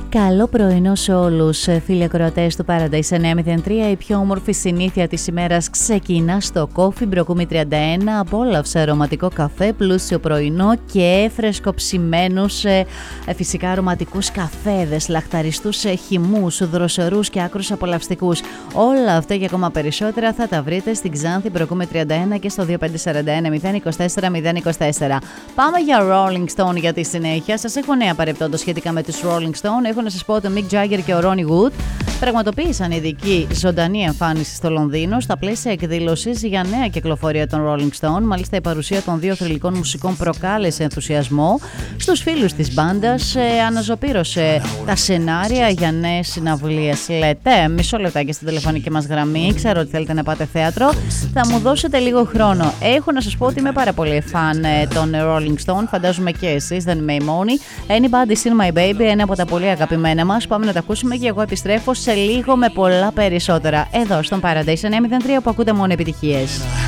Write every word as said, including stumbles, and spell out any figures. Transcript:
Καλό πρωινό σε όλους, φίλοι ακροατές του Paradise εννιά μηδέν τρία. Η πιο όμορφη συνήθεια της ημέρας ξεκινά στο Coffee Broccoli τριάντα ένα. Απόλαυσε αρωματικό καφέ, πλούσιο πρωινό και φρεσκοψημένους ε, φυσικά αρωματικούς καφέδες, λαχταριστούς ε, χυμούς, δροσερούς και άκρους απολαυστικούς. Όλα αυτά και ακόμα περισσότερα θα τα βρείτε στην Ξάνθη Broccoli τριάντα ένα και στο δύο πέντε τέσσερα ένα μηδέν δύο τέσσερα μηδέν δύο τέσσερα. Πάμε για Rolling Stone για τη συνέχεια. Σας έχω νέα παρεπτόντως σχετικά με τους Rolling Stone. Έχω να σας πω ότι ο Mick Jagger και ο Ronnie Wood πραγματοποίησαν ειδική ζωντανή εμφάνιση στο Λονδίνο στα πλαίσια εκδήλωσης για νέα κυκλοφορία των Rolling Stone. Μάλιστα, η παρουσία των δύο θρυλικών μουσικών προκάλεσε ενθουσιασμό στους φίλους της μπάντας. Ε, αναζωπήρωσε τα σενάρια για νέες συναυλίες. Λέτε, μισό λεπτάκι στην τηλεφωνική μας γραμμή. Ξέρω ότι θέλετε να πάτε θέατρο. Θα μου δώσετε λίγο χρόνο. Έχω να σας πω ότι είμαι πάρα πολύ φαν των Rolling Stone. Φαντάζομαι και εσείς, δεν είμαι η μόνη. Anybody's Seen My Baby, ένα από τα πολύ αγαπημένα μας. Πάμε να τα ακούσουμε και εγώ επιστρέφω σε λίγο με πολλά περισσότερα εδώ στον Paradise εννιά μηδέν τρία που ακούτε μόνο επιτυχίες.